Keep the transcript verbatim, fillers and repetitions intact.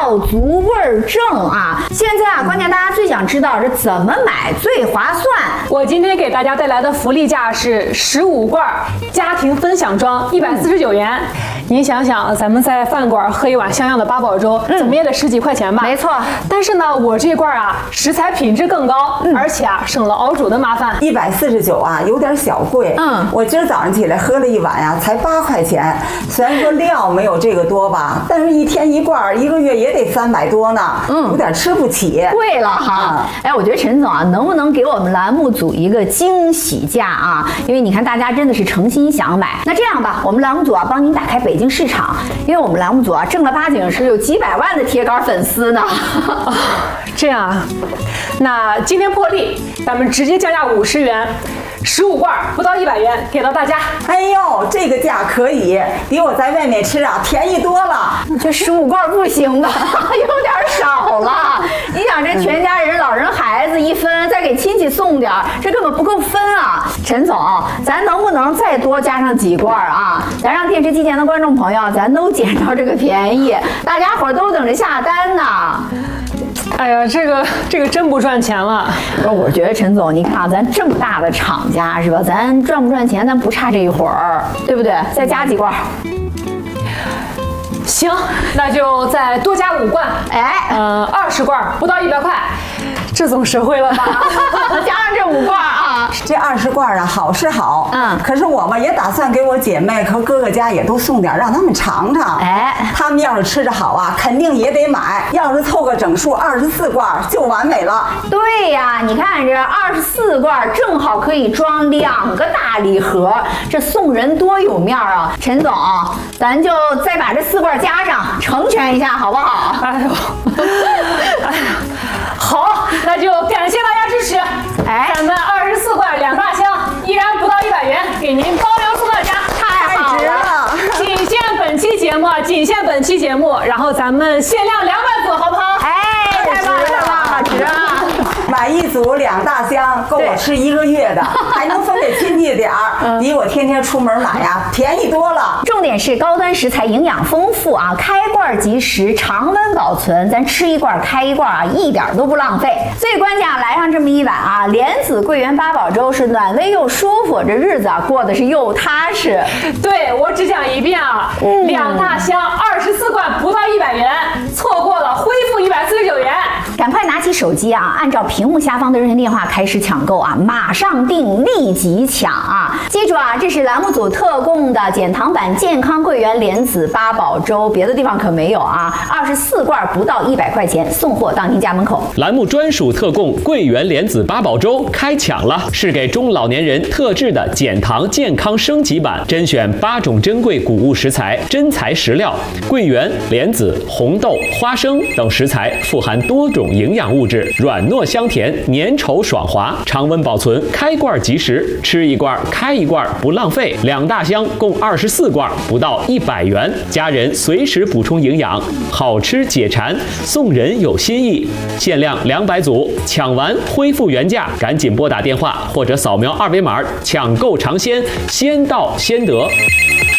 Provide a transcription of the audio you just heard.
料足味正啊！现在啊，关键大家最想知道是怎么买最划算。 我今天给大家带来的福利价是十五罐家庭分享装，一百四十九元。您想想，咱们在饭馆喝一碗像样的八宝粥，嗯、怎么也得十几块钱吧？ 没错。 但是呢，我这罐啊，食材品质更高，嗯、而且啊，省了熬煮的麻烦。 一百四十九啊，有点小贵。嗯，我今儿早上起来喝了一碗呀、啊，才八块钱。虽然说料没有这个多吧，但是一天一罐，一个月也得三百多呢。嗯，有点吃不起。 贵了哈。嗯、哎，我觉得陈总啊，能不能给我们栏目组一个惊喜价啊？因为你看大家真的是诚心想买。那这样吧，我们栏目组啊，帮您打开北京市场，因为我们栏目组啊，正儿八经是有几百万的铁杆粉丝呢。 哦、这样啊，那今天破例，咱们直接降价五十元。十五罐不到一百元，给到大家。 哎呦，这个价可以，比我在外面吃啊便宜多了。 这十五罐不行吧？有点少了。你想这全家人、老人、孩子一分，再给亲戚送点，这根本不够分啊！陈总，咱能不能再多加上几罐啊？咱让电视机前的观众朋友，咱都捡着这个便宜，大家伙都等着下单呢。 哎呀，这个这个真不赚钱了。 我觉得陈总，你看咱这么大的厂家是吧？咱赚不赚钱，咱不差这一会儿，对不对？再加几罐。 行，那就再多加五罐。 哎， 呃，二十罐不到一百块，这总实惠了吧？ 加上这五罐啊， 这二十罐啊，好是好，嗯，可是我们也打算给我姐妹和哥哥家也都送点，让他们尝尝。哎，他们要是吃着好啊，肯定也得买。要是凑个整数，二十四罐就完美了。 对呀，你看这二十四罐正好可以装两个大礼盒，这送人多有面啊！陈总，咱就再把这四罐加上，成全一下，好不好？ 哎呦，哎呀，好，那就感谢大家支持。哎，咱们二十四罐两大箱，依然不到一百元，给您包邮送到家， 太好了！ 仅限本期节目，仅限本期节目，然后咱们限量两百组，好不好？ 哎，太棒了，太棒了，值啊！ 买一组两大箱，够我吃一个月的，还能分给亲戚点儿，比我天天出门买呀便宜多了。 重点是高端食材，营养丰富啊，开罐即食，常温保存，咱吃一罐开一罐啊，一点都不浪费。最关键啊，来上这么一碗啊，莲子桂圆八宝粥是暖胃又舒服，这日子啊过得是又踏实。 对，我只讲一遍啊，嗯、两大箱二十四罐不到一百元，错过了恢复一百四十九元。 赶快拿起手机啊，按照屏幕下方的热线电话开始抢购啊，马上订，立即抢啊！记住啊，这是栏目组特供的减糖版健康桂圆莲子八宝粥，别的地方可没有啊！二十四罐不到一百块钱，送货到您家门口。 栏目专属特供桂圆莲子八宝粥开抢了，是给中老年人特制的减糖健康升级版，甄选八种珍贵谷物食材、真材实料，桂圆、莲子、红豆、花生等食材富含多种营养物质，软糯香甜，粘稠爽滑，常温保存，开罐即食，吃一罐开一罐不浪费。两大箱共二十四罐，不到一百元，家人随时补充营养，好吃解馋，送人有心意。限量两百组，抢完恢复原价，赶紧拨打电话或者扫描二维码抢购尝鲜，先到先得。